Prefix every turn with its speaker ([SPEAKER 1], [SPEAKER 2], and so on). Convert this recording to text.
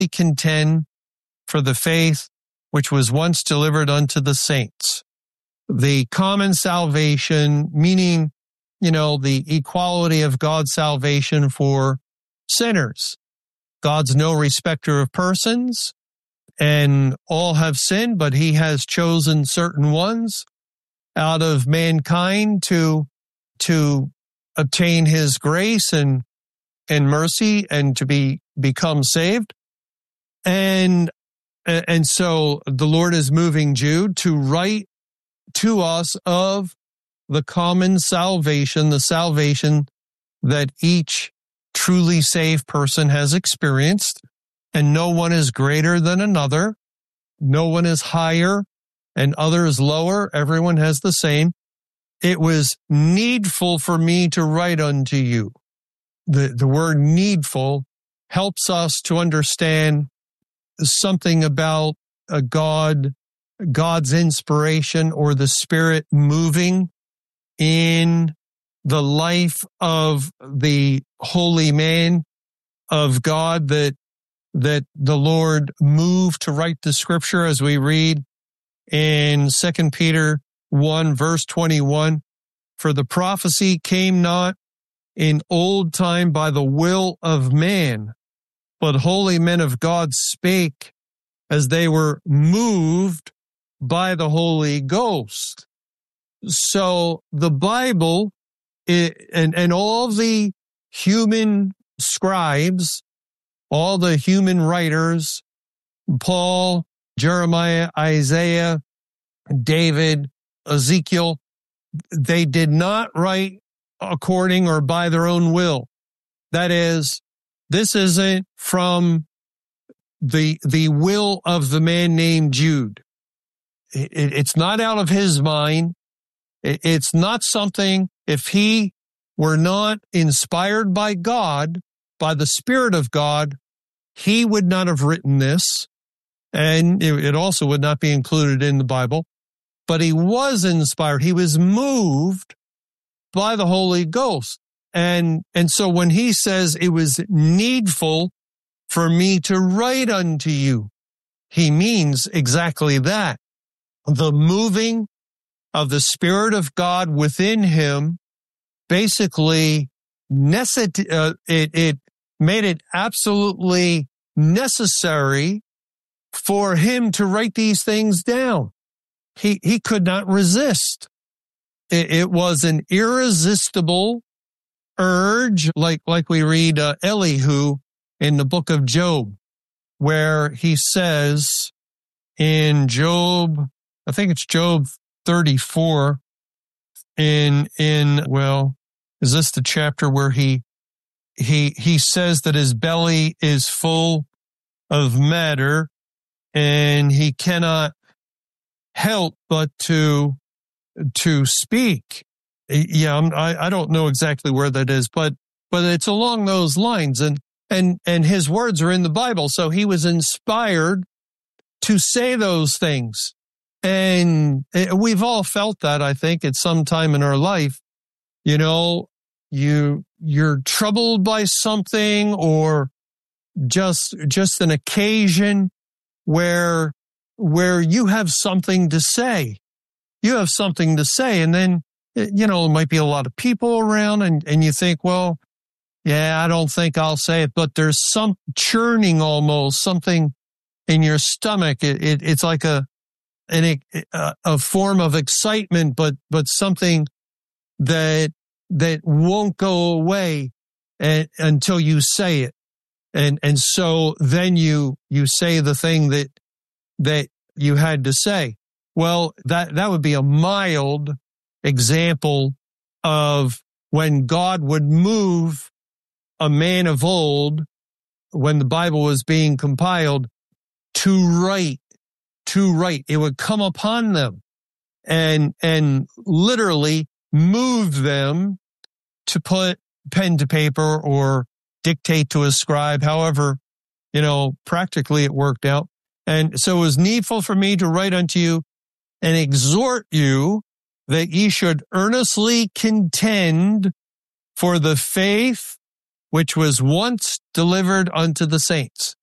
[SPEAKER 1] contend for the faith which was once delivered unto the saints. The common salvation, meaning, the equality of God's salvation for sinners. God's no respecter of persons, and all have sinned, but he has chosen certain ones out of mankind to obtain his grace and mercy and to become saved. And so the Lord is moving Jude to write to us of the common salvation, the salvation that each truly saved person has experienced. And no one is greater than another. No one is higher and others lower. Everyone has the same. It was needful for me to write unto you. The word needful helps us to understand something about God's inspiration or the Spirit moving in the life of the holy man of God that the Lord moved to write the scripture, as we read in 2 Peter 1 verse 21. For the prophecy came not in old time by the will of man, but holy men of God spake as they were moved by the Holy Ghost. So the Bible and all the human scribes, all the human writers, Paul, Jeremiah, Isaiah, David, Ezekiel, they did not write according or by their own will. That is, this isn't from the will of the man named Jude. It's not out of his mind. It's not something, if he were not inspired by God, by the Spirit of God, he would not have written this, and it also would not be included in the Bible. But he was inspired. He was moved by the Holy Ghost. And so when he says it was needful for me to write unto you, he means exactly that. The moving of the Spirit of God within him basically it made it absolutely necessary for him to write these things down. He could not resist. It was an irresistible urge, like we read Elihu in the book of Job, where he says in Job, I think it's Job 34, is this the chapter where he says that his belly is full of matter and he cannot help but to speak. Yeah, I don't know exactly where that is, but it's along those lines, and his words are in the Bible, so he was inspired to say those things. And we've all felt that, I think, at some time in our life. You're troubled by something, or just an occasion where you have something to say. You have something to say, and then, there might be a lot of people around, and you think, well, yeah, I don't think I'll say it, but there's some churning almost, something in your stomach. It's like a form of excitement, but something that won't go away until you say it. And so then you say the thing that you had to say. Well, that would be a mild example of when God would move a man of old, when the Bible was being compiled, to write. It would come upon them and literally move them to put pen to paper or dictate to a scribe, however, practically it worked out. And so it was needful for me to write unto you and exhort you that ye should earnestly contend for the faith which was once delivered unto the saints.